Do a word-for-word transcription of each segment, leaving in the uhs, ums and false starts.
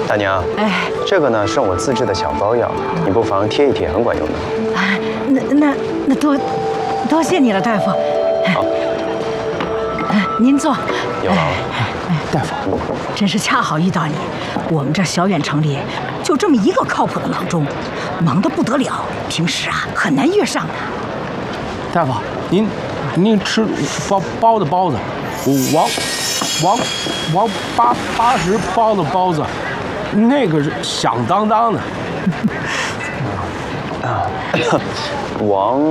大娘，哎，这个呢是我自制的小膏药，你不妨贴一贴，很管用的。 啊，那那那多多谢你了，大夫。 好， 您坐。 有劳。 大夫， 真是恰好遇到你。我们这小远城里就这么一个靠谱的郎中，忙得不得了，平时啊很难约上的。 大夫，您您吃包包的包子，王王王八八十包的包子，那个是响当当的。 啊，王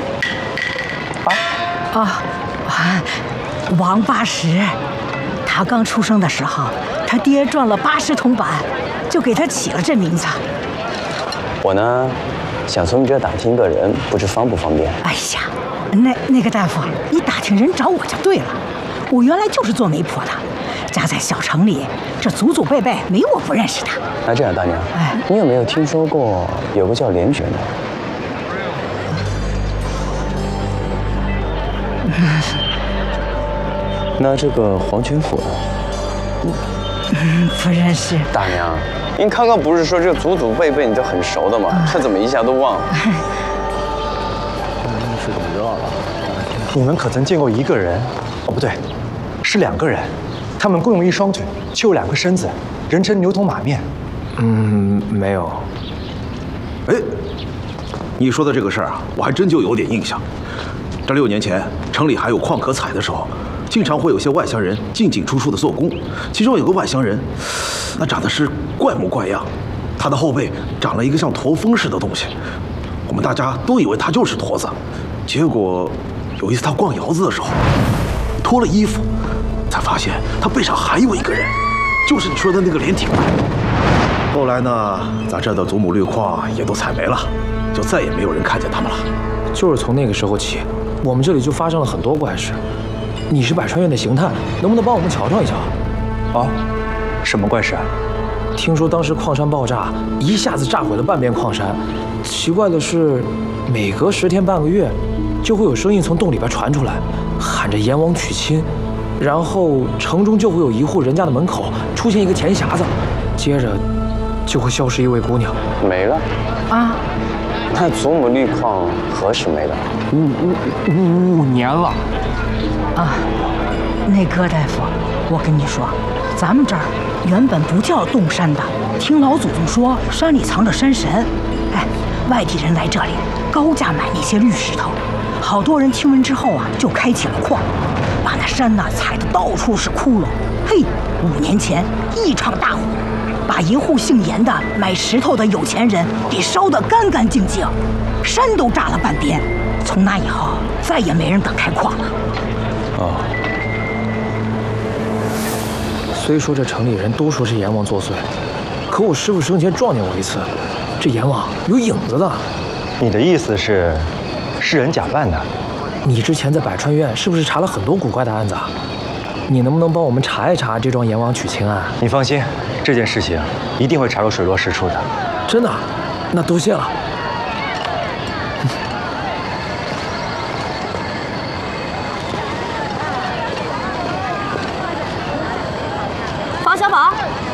八啊啊，王八十。他刚出生的时候，他爹赚了八十铜板，就给他起了这名字。 我呢，想从你这打听个人，不知方不方便？ 哎呀，那那个大夫，你打听人找我就对了。我原来就是做媒婆的，家在小城里，这祖祖辈辈没我不认识的。 那这样，大娘，哎，你有没有听说过有个叫连觉的？那这个黄全甫呢？ 嗯，不认识。 大娘，您刚刚不是说这个祖祖辈辈你都很熟的吗？嗯、这怎么一下都忘了？ 是怎么着了？你们可曾见过一个人？哦，不对，是两个人，他们共用一双腿，却有两个身子，人称牛头马面。 嗯，没有。 哎，你说的这个事儿啊，我还真就有点印象。这六年前，城里还有矿可采的时候。经常会有些外乡人进进出出的做工，其中有个外乡人，那长得是怪模怪样，他的后背长了一个像驼峰似的东西，我们大家都以为他就是驼子，结果有一次他逛窑子的时候，脱了衣服，才发现他背上还有一个人，就是你说的那个连体怪。后来呢，咱这的祖母绿矿也都采没了，就再也没有人看见他们了。 就是从那个时候起，我们这里就发生了很多怪事。你是百川院的刑探，能不能帮我们瞧瞧一瞧？ 哦，什么怪事啊？ 听说当时矿山爆炸，一下子炸毁了半边矿山。奇怪的是，每隔十天半个月，就会有声音从洞里边传出来，喊着阎王娶亲，然后城中就会有一户人家的门口出现一个钱匣子，接着就会消失一位姑娘， 没了。 啊？ 那祖母绿矿何时没的？ 五五五五年了。 啊，那葛大夫，我跟你说，咱们这儿原本不叫洞山的，听老祖宗说山里藏着山神。哎，外地人来这里高价买那些绿石头，好多人听闻之后啊，就开起了矿，把那山呐踩得到处是窟窿。嘿，五年前一场大火，把一户姓严的买石头的有钱人给烧得干干净净，山都炸了半边。从那以后，再也没人敢开矿了。 哦，虽说这城里人都说是阎王作祟，可我师傅生前撞见过一次，这阎王有影子的。 你的意思是，是人假扮的？ 你之前在百川院是不是查了很多古怪的案子啊？你能不能帮我们查一查这桩阎王娶亲案？ 你放心，这件事情一定会查个水落石出的。 真的？那多谢了。 小宝，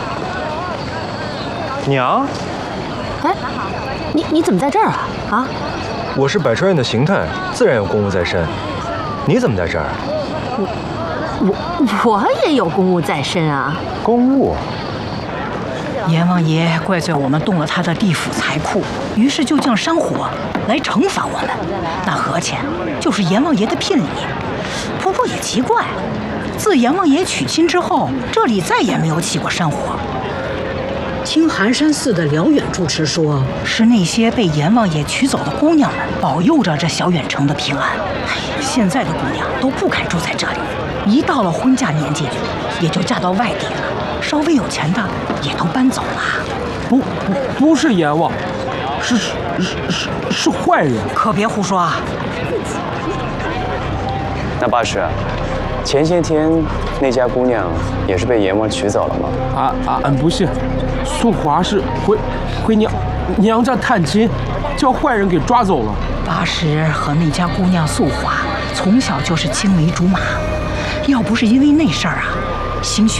娘， 哎，你你怎么在这儿啊？啊， 我是百川院的刑探，自然有公务在身。你怎么在这儿？ 我我我也有公务在身啊。 公务？ 阎王爷怪罪我们动了他的地府财库，于是就降山火来惩罚我们。那和钱就是阎王爷的聘礼。不过也奇怪，自阎王爷娶亲之后，这里再也没有起过山火。听寒山寺的辽远住持说，是那些被阎王爷娶走的姑娘们保佑着这小远城的平安。哎，现在的姑娘都不敢住在这里，一到了婚嫁年纪，也就嫁到外地了。稍微有钱的也都搬走了。 不不不是阎王，是是是是坏人。 可别胡说啊！ 那八师，前些天那家姑娘也是被阎王娶走了吗？ 啊啊，俺不信。素华是回回娘娘家探亲，叫坏人给抓走了。 八师和那家姑娘素华从小就是青梅竹马，要不是因为那事儿啊，兴许